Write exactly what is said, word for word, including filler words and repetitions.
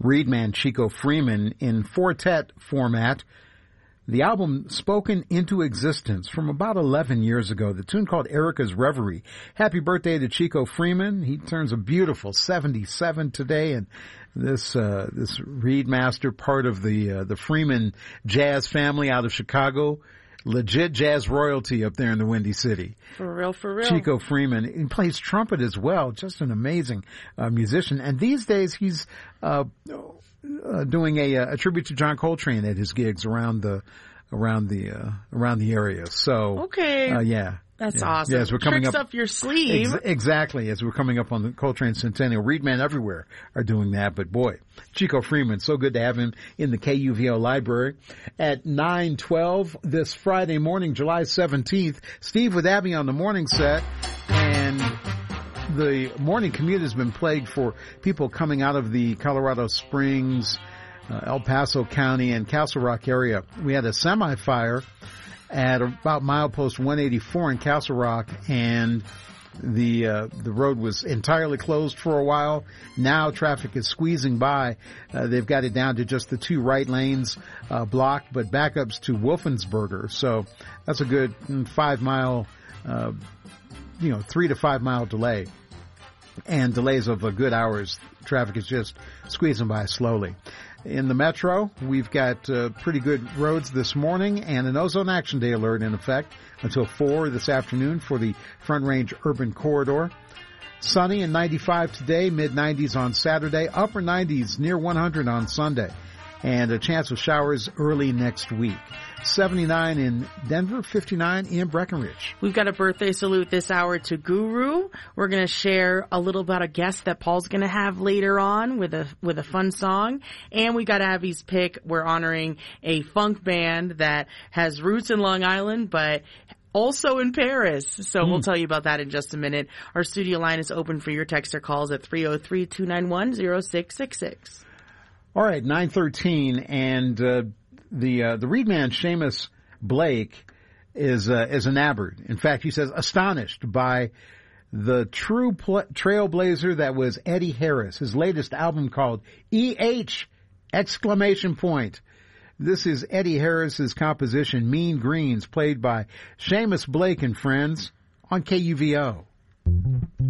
Reedman Chico Freeman in quartet format. The album Spoken into Existence from about eleven years ago. The tune called Erica's Reverie. Happy birthday to Chico Freeman. He turns a beautiful seventy-seven today, and this uh, this Reed master, part of the uh, the Freeman jazz family out of Chicago. Legit jazz royalty up there in the Windy City. For real, for real. Chico Freeman. He plays trumpet as well. Just an amazing uh, musician. And these days he's uh, uh doing a, a tribute to John Coltrane at his gigs around the around the uh, around the area. So okay, uh, yeah. That's yeah. awesome. Yeah, as we're coming Tricks up, up your sleeve. Ex- exactly. As we're coming up on the Coltrane Centennial, Reedman everywhere are doing that. But boy, Chico Freeman, so good to have him in the K U V O library. At nine twelve this Friday morning, July seventeenth, Steve with Abby on the morning set. And the morning commute has been plagued for people coming out of the Colorado Springs, uh, El Paso County, and Castle Rock area. We had a semi-fire at about milepost one eighty-four in Castle Rock, and the uh, the road was entirely closed for a while. Now traffic is squeezing by. Uh, they've got it down to just the two right lanes uh, blocked, but backups to Wolfensberger. So that's a good five mile, uh, you know, three to five mile delay, and delays of a good hours. Traffic is just squeezing by slowly. In the metro, we've got uh, pretty good roads this morning and an ozone action day alert in effect until four this afternoon for the Front Range Urban Corridor. Sunny and ninety-five today, mid nineties on Saturday, upper nineties near one hundred on Sunday, and a chance of showers early next week. seventy-nine in Denver, fifty-nine in Breckenridge. We've got a birthday salute this hour to Guru. We're going to share a little about a guest that Paul's going to have later on with a with a fun song. And we got Abby's pick. We're honoring a funk band that has roots in Long Island, but also in Paris. So mm. we'll tell you about that in just a minute. Our studio line is open for your text or calls at three oh three, two nine one, oh six six six. All right, nine thirteen, and uh, the uh, the Reedman Seamus Blake is uh, is enamored. In fact, he says astonished by the true pl- trailblazer that was Eddie Harris. His latest album called E H exclamation point. This is Eddie Harris's composition Mean Greens, played by Seamus Blake and friends on K U V O.